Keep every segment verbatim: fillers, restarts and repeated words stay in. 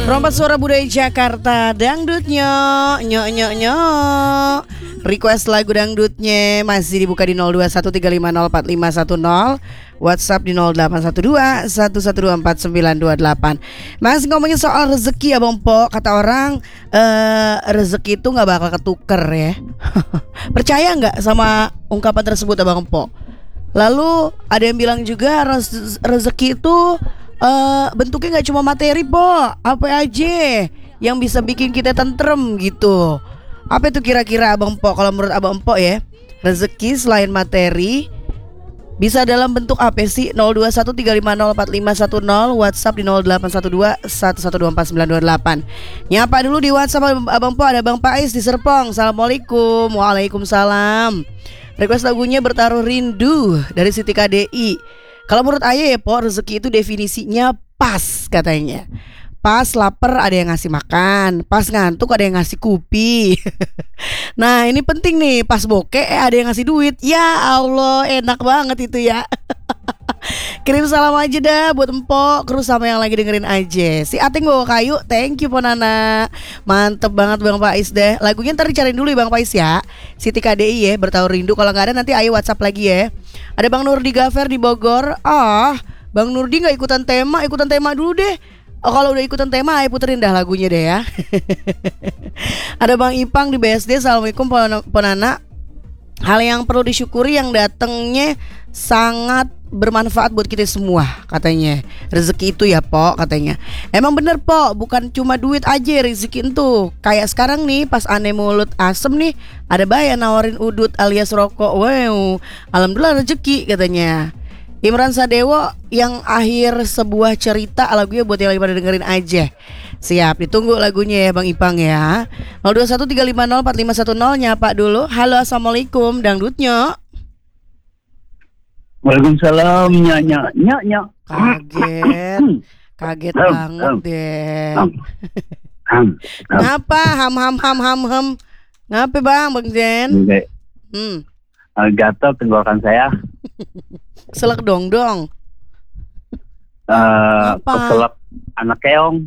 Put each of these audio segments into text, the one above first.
Rompat Suara Budaya Jakarta, dangdutnya, nyok nyok nyok. Request lagu dangdutnya masih dibuka di nol dua satu tiga lima nol empat lima satu nol, WhatsApp di nol delapan satu dua satu satu dua empat sembilan dua delapan. Masih ngomongin soal rezeki, Abang Po. Kata orang uh, rezeki itu nggak bakal ketuker ya. Percaya nggak sama ungkapan tersebut, Abang Po? Lalu ada yang bilang juga rez- rezeki itu uh, bentuknya nggak cuma materi, Po. Apa aja yang bisa bikin kita tentrem gitu. Apa itu kira-kira, Abang Po? Kalau menurut Abang Po ya, rezeki selain materi bisa dalam bentuk apa sih? nol dua satu tiga lima nol empat lima satu nol, WhatsApp di nol delapan satu dua satu satu dua empat sembilan dua delapan. Nyapa dulu di WhatsApp Abang Po, ada Bang Pais di Serpong. Assalamualaikum. Waalaikumsalam. Request lagunya Bertaruh Rindu dari Siti K D I. Kalau menurut Ayah ya, Po, rezeki itu definisinya pas katanya. Pas lapar ada yang ngasih makan, pas ngantuk ada yang ngasih kupi. Nah ini penting nih, pas bokeh eh ada yang ngasih duit. Ya Allah, enak banget itu ya. Kirim salam aja dah buat Empok, terus sama yang lagi dengerin aja. Si Ating bawa kayu, thank you Ponana. Mantep banget Bang Pais deh. Lagunya ntar dicariin dulu ya Bang Pais ya. Siti K D I ya, Bertaruh Rindu. Kalau gak ada nanti ayo WhatsApp lagi ya. Ada Bang Nurdi Gafer di Bogor. Ah, Bang Nurdi gak ikutan tema, ikutan tema dulu deh. Oh, kalau udah ikutan tema, ayo puterin dah lagunya deh ya. Ada Bang Ipang di B S D. Assalamualaikum Ponana. Hal yang perlu disyukuri yang datangnya sangat bermanfaat buat kita semua katanya. Rezeki itu ya Po katanya. Emang bener Po, bukan cuma duit aja rezeki itu. Kayak sekarang nih pas aneh mulut asem nih, ada bayar nawarin udut alias rokok. Wow, alhamdulillah rezeki katanya. Imran Sadewo yang akhir sebuah cerita, lagunya buat yang lagi pada dengerin aja. Siap, ditunggu lagunya ya Bang Ipang ya. nol dua satu tiga lima nol empat lima satu nol, nyapa dulu. Halo, assalamualaikum dangdutnya. Waalaikumsalam, nyak nyak nyak nyak. Kaget, kaget banget deh. Ngapa ham ham ham ham ham? Ngapa Bang Bang Zen? Hmm. Gatel tenggorokan saya. Selek dong dong. Uh, keselak anak keong.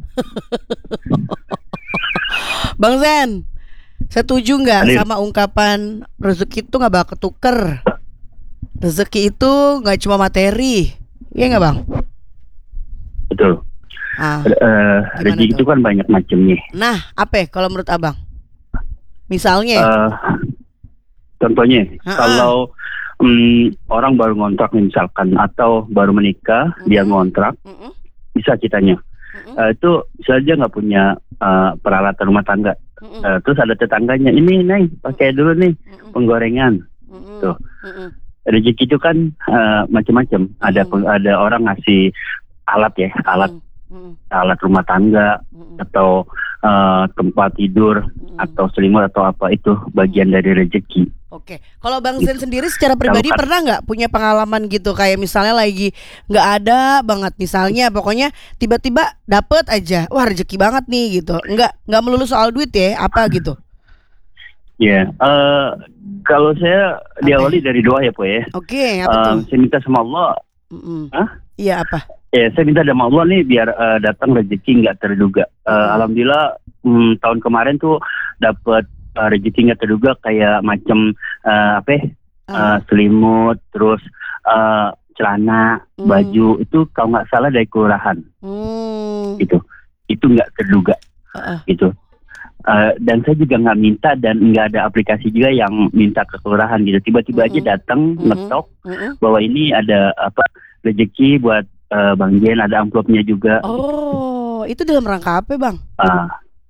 Bang Zen, setuju nggak sama ungkapan rezeki itu nggak bakal ketuker? Rezeki itu nggak cuma materi, iya nggak Bang? Betul. Ah, uh, rezeki itu kan banyak macamnya. Nah, apa kalau menurut Abang? Misalnya? Uh, contohnya, uh-uh. kalau um, orang baru ngontrak misalkan atau baru menikah, uh-uh. dia ngontrak, uh-uh. bisa ceritanya. Uh-uh. Uh, itu bisa aja nggak punya uh, peralatan rumah tangga. Uh-uh. Uh, terus ada tetangganya, ini nih pakai dulu nih uh-uh. penggorengan. Uh-uh. Tuh. Uh-uh. Rezeki itu kan uh, macam-macam. Mm. Ada ada orang ngasih alat ya, alat mm. alat rumah tangga mm. atau uh, tempat tidur mm. atau selimut atau apa, itu bagian dari rezeki. Oke, kalau Bang Zen sendiri secara pribadi kan pernah nggak punya pengalaman gitu, kayak misalnya lagi nggak ada banget, misalnya pokoknya tiba-tiba dapet aja, wah rezeki banget nih gitu, nggak nggak melulu soal duit ya, apa gitu? Ya, yeah. uh, kalau saya okay. diawali dari doa ya Po ya. Oke, okay, apa uh, tuh? Saya minta sama Allah. Mm-mm. Iya apa? Ya, saya minta sama Allah nih biar uh, datang rezeki nggak terduga. Uh, mm. Alhamdulillah um, tahun kemarin tuh dapat uh, rezeki nggak terduga, kayak macam uh, apa? Uh. Uh, selimut, terus uh, celana, mm. baju itu kalau nggak salah dari kelurahan. Mm. Gitu, itu nggak terduga. Uh-uh. Gitu. Uh, dan saya juga nggak minta dan nggak ada aplikasi juga yang minta ke kelurahan gitu. Tiba-tiba mm-hmm. aja datang mm-hmm. ngetok mm-hmm. bahwa ini ada apa rezeki buat uh, Bang Jen, ada amplopnya juga. Oh, itu dalam rangka apa Bang? Uh,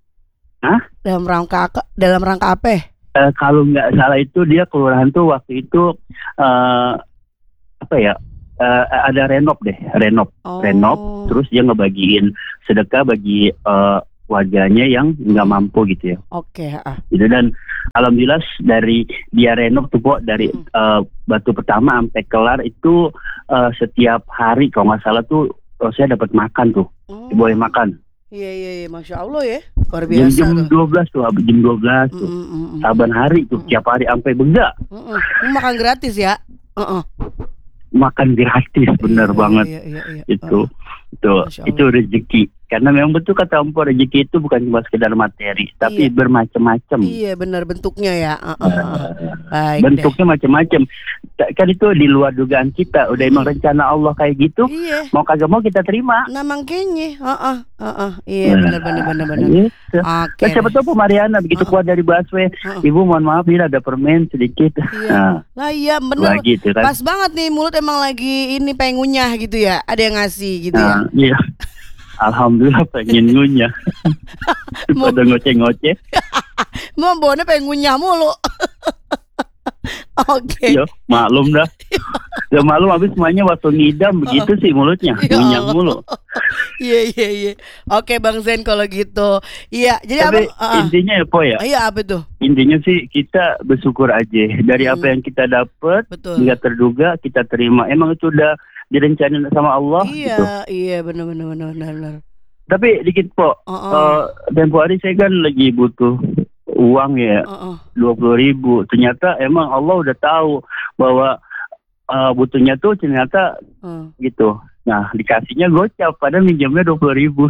Hah? Dalam rangka dalam rangka apa? Uh, kalau nggak salah itu dia kelurahan tuh waktu itu uh, apa ya? Uh, ada renov deh, renov, oh. renov. Terus dia ngebagiin sedekah bagi uh, warganya yang nggak mampu gitu ya. Oke. Okay, uh. Gitu, dan alhamdulillah dari dia renov tuh Po, dari hmm. uh, batu pertama sampai kelar itu uh, setiap hari kalau nggak salah tuh oh, saya dapat makan tuh, oh. boleh makan. Iya iya iya, masya Allah ya, luar biasa. Jam dua belas tuh, jam dua belas tuh, mm, mm, mm, saban hari tuh, mm, tiap hari sampai benda. Mm, mm. Makan gratis ya? Uh-uh. Makan gratis, bener iya, banget. Iya, iya, iya. Itu, uh. itu, itu rezeki. Karena memang betul kata Empo, rezeki itu bukan cuma sekedar materi, tapi Iya. bermacam-macam. Iya benar bentuknya ya. Uh, uh, uh. Baik Bentuknya macam-macam. Kan itu di luar dugaan kita. Udah emang rencana Allah kayak gitu. deh. Iya. Mau kagak mau kita terima. Nah makanya, uh, uh, uh, uh. Iya benar benar benar benar. Gitu. Oke. Kan siapa tahu Bu Mariana begitu keluar dari busway, Uh-uh. Ibu mohon maaf ini ada permen sedikit. Iya. Nah, Lah iya benar. gitu kan. Pas banget nih mulut emang lagi ini pengen ngunyah gitu ya. Ada yang ngasih gitu Nah, ya. iya. Alhamdulillah pengen ngunyah. Pada ngoceh-ngoceh. Mau Bona pengen ngunyah mulu. Oke. Yo, maklum dah. Ya maklum habis semuanya waktu ngidam begitu sih mulutnya, Ya ngunyah Allah. mulu. Iya iya iya. Oke Bang Zen kalau gitu. Iya, jadi Tapi abang uh, uh. intinya ya Po ya. Iya apa tuh? Intinya sih kita bersyukur aja dari Hmm. apa yang kita dapat, Betul. nggak terduga kita terima. Emang itu udah direncanain sama Allah Iya, gitu. iya benar benar benar benar. benar. Tapi dikit Po, Uh, uh. eh, tempo hari saya kan lagi butuh uang ya, Uh, uh. dua puluh ribu. Ternyata emang Allah udah tahu bahwa eh, butuhnya tuh ternyata Uh. gitu. Nah dikasihnya gocap, padahal minjamnya dua puluh ribu.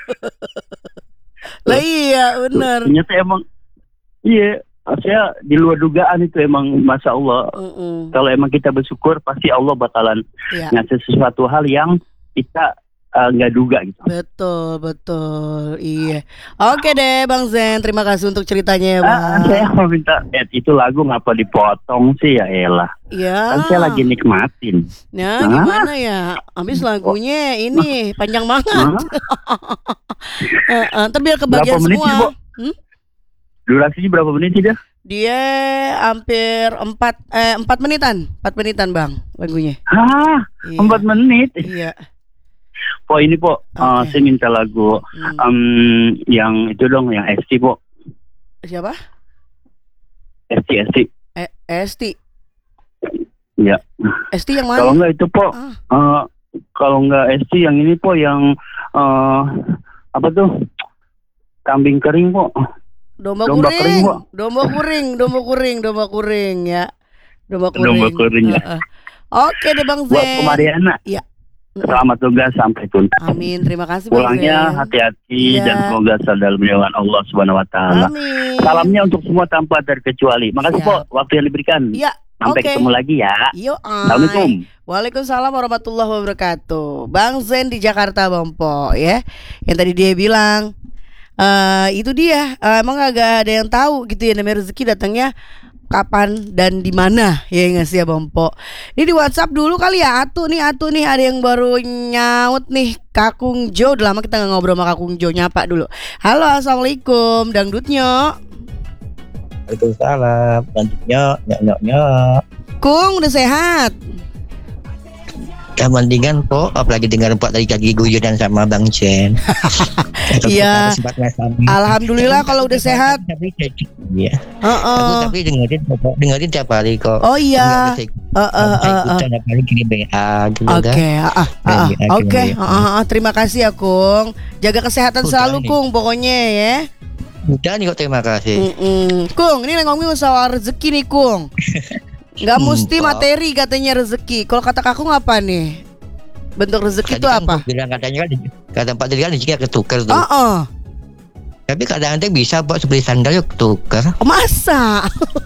Lah iya benar. Ternyata emang iya, saya di luar dugaan itu emang masya Allah. Uh-uh. Kalau emang kita bersyukur pasti Allah bakalan Iya. ngasih sesuatu hal yang kita eh, nggak duga gitu. Betul, betul. Iya. Oke deh Bang Zen, terima kasih untuk ceritanya ya, Bang. Ah, saya mau minta eh, itu lagu ngapa dipotong sih ya elah. Iya. Kan saya lagi nikmatin. Nah, Hah? gimana ya? Habis lagunya ini panjang banget. Hah? Heeh, ntar biar kebagian Berapa menit sih, semua. Bo? Hmm? Durasinya berapa menit sih dah? Dia hampir empat eh empat menitan, empat menitan Bang lagunya. Hah, Iya. empat menit. Iya. Po ini Po, eh, Oke. saya minta lagu Hmm. em, yang itu dong, yang S T Po, Siapa? S T S T. Eh, Esti. Ya. Esti yang Kalau mana? enggak itu Po, Ah. eh, kalau enggak S T yang ini Po, yang eh, apa tuh? Kambing kering Po. Domba, Domba kuring. kering, Bo. Domba kuring, domba kuring, domba kuring ya. Domba kuring. Domba kuring, ya. Heeh. Oke deh Bang Buat Zen. Po Mariana. Iya. Selamat tugas sampai tuntas. Amin, terima kasih Bang Pulangnya Zen. hati-hati Iya. dan semoga sadar lindungan Allah Subhanahu wa taala. Amin. Salamnya untuk semua tanpa terkecuali. Makasih Siap. Po waktu yang diberikan. Iya. Sampai Oke. ketemu lagi ya. Yo, ay. Assalamualaikum. Waalaikumsalam warahmatullahi wabarakatuh. Bang Zen di Jakarta Bang Po ya. Yang tadi dia bilang eh itu dia eh, emang agak ada yang tahu gitu ya namanya rezeki datangnya kapan dan di mana ya nggak sih ya Bang Po. Ini di WhatsApp dulu kali ya. Atu nih, Atu nih ada yang baru nyaut nih. Kakung Jo, udah lama kita nggak ngobrol sama Kakung Jo, nyapa dulu. Halo, assalamualaikum, dangdutnya. Waalaikumsalam. Lanjutnya nyok nyok nyok. Kung udah sehat. Mendingan po, apalagi dengar Pak tadi kaki guyonan sama Bang Chen. Iya. Alhamdulillah kalau udah sehat. Iya. Heeh. Aku tapi dengerin dengerin tiap hari kok. Oh iya. Enggak bisa Eh, eh, eh, eh. ikutan tiap hari kirim B A gitu Oke, kan. ah, ah, ah, Iya, oke, iya. ah, ah, ah, terima kasih ya Kung. Jaga kesehatan Udah selalu nih. Kung, pokoknya ya. Udah nih kok, terima kasih. Mm-mm. Kung, ini ngomongin soal rezeki nih Kung. Gak Hmm, mesti Pak. materi katanya rezeki. Kalau kata Kakung apa nih? Bentuk rezeki Tadi itu kan apa? bilang katanya kan kata Pak tadi kan rezeki ketukar tuh. Oh, oh. Tapi kadang-kadang bisa Pak seperti sandal yuk ketukar. Oh, masa?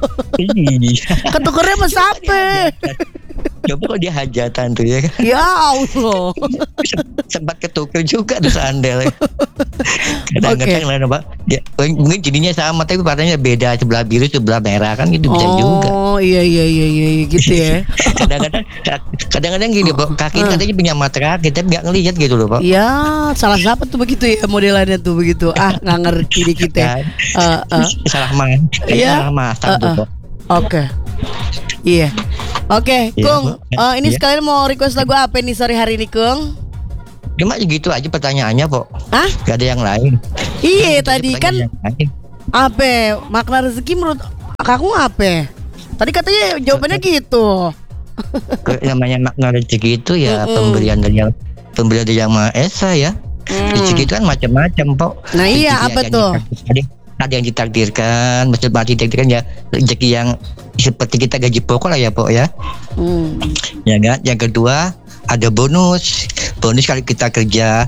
Iya. Ketukernya sama siapa? Coba kok dia hajatan tuh ya kan. Ya Allah. Sempat ketukar juga tuh sandal. Kadang-kadang lain Pak. Ya, mungkin jadinya sama tapi warnanya beda, sebelah biru sebelah merah kan gitu bisa juga. Oh iya iya iya iya gitu ya. Kadang-kadang kadang-kadang gini Pak, kaki Hmm. katanya punya mata kaki tapi nggak ngelihat gitu loh Pak. Ya, salah siapa tuh begitu ya modelannya tuh begitu. Ah, nggak ngerti di kita. Kan? Eh, eh. Salah man, Iya. salah masak Uh, tuh uh. Pak. Oke. Iya. Oke, Iya, Kung. Bu. eh, ini Iya. sekalian mau request lagu apa nih sore hari ini, Kung? Cuma gitu aja pertanyaannya Pak. Hah? Gak ada yang lain. Iya, Itu aja tadi kan pertanyaan yang lain. apa? Makna rezeki menurut Kakung apa? Tadi katanya jawabannya gitu. Ke- namanya makna rezeki itu ya Mm-mm. pemberian dari yang pemberian dari yang Maha Esa ya. Hmm. Rezeki itu kan macam-macam Pak. Nah, iya, Rezeki apa ada yang tuh? ditakdir- Ada, ada yang ditakdirkan, maksud berarti ditakdirkan ya rezeki yang seperti kita gaji pokok lah ya Pak ya. Hmm. Ya kan? Yang kedua ada bonus. Bonus kalau kita kerja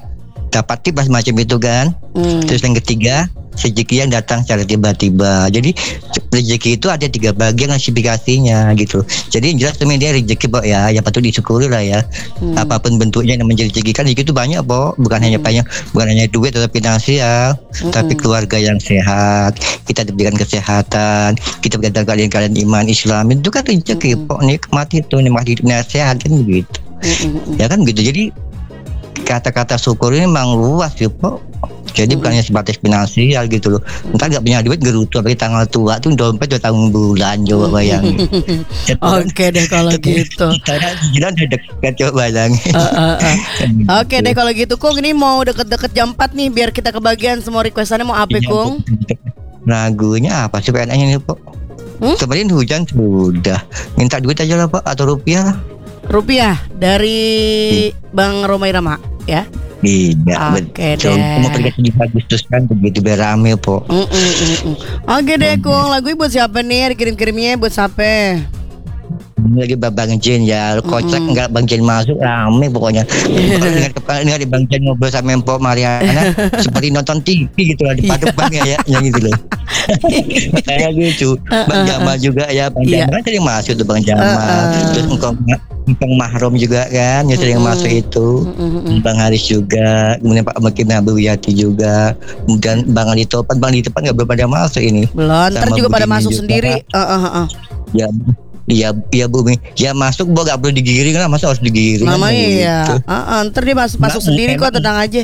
dapat tip macam itu kan. Hmm. Terus yang ketiga, rezeki yang datang secara tiba-tiba. Jadi rezeki itu ada tiga bagian klasifikasinya gitu. Jadi yang jelas sebenarnya dia rezeki Pok ya, yang patut disyukuri lah ya. Hmm. Apapun bentuknya yang menjadi rezeki kan rezeki itu banyak Pok, bukan hmm. hanya banyak, bukan hanya duit atau finansial, hmm. tapi keluarga yang sehat, kita diberikan kesehatan, kita berikan kalian-kalian iman Islam, itu kan rezeki hmm. Pok, nikmat itu, nikmat hidupnya sehat kan begitu. Hmm. Ya kan gitu. Jadi kata-kata syukur ini memang luas ya Pok. Jadi hmm. bukannya sebatas finansial gitu loh. Ntar gak punya duit gerutu apalagi tanggal tua tuh dompet udah tahun bulan coba bayangin. Oke deh kalau gitu. Kita udah dekat coba bayangin. Uh, uh, uh. Oke deh kalau gitu Kung, ini mau deket-deket jam empat nih biar kita kebagian semua requestannya mau apa Kung? Lagunya apa sih pengennya nih Pok? Hmm? Kemarin hujan sudah. Minta duit aja lah Pak atau rupiah lah. Rupiah dari hmm. Bang Romai Rama ya. Iya, oke betul. deh. Mau pergi tujuh Agustus kan begitu biar rame Pok. Mm, mm, mm, mm. Oke deh Kung, lagu buat siapa nih? Dikirim-kirimnya buat siapa? Lagi Bang Jen ya, kocak mm. enggak Bang Jen masuk rame pokoknya. Dengar kepala dengar di Bang Jen ngobrol sama Mpok Mariana seperti nonton T V gitu lah di depan ya, yang gitu loh. Kayak gitu. Bang Jamal juga ya, Bang Jamal kan sering masuk tuh Bang Jamal. Terus engkau Bang Mahrom juga kan yang sering mm-hmm. masuk itu, mm-hmm. Bang Haris juga, kemudian Pak Makin Wiyati juga, kemudian Bang Ali Topan, Bang Ali Topan nggak belum pada masuk ini. Belum, ntar juga pada masuk juga. Sendiri. Uh, uh, uh. Ya, iya, iya Bumi, ya masuk, bo nggak perlu digiring lah, masa harus digiring? Namanya iya, gitu. uh, uh, ntar dia masuk masuk nah, sendiri kok, tenang aja.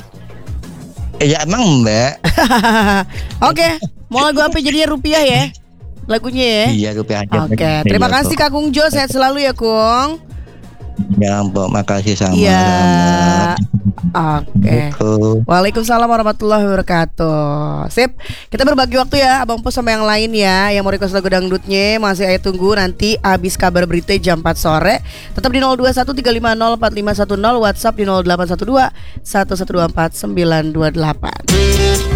Ya emang Mbak. Oke, mau lagu apa jadinya rupiah ya? Lagunya ya? Iya rupiah aja. Oke, okay. Terima ya, kasih Kak Kung Jo, sehat selalu ya Kung. Ya Mbak, makasih sama. Iya. Oke. Okay. Waalaikumsalam warahmatullahi wabarakatuh. Sip, kita berbagi waktu ya Abang Pos sama yang lain ya. Yang mau request lagu dangdutnya masih ayo tunggu nanti abis kabar berita jam empat sore. Tetap di nol dua satu tiga lima nol empat lima satu nol, WhatsApp di nol delapan satu dua satu satu dua empat sembilan dua delapan.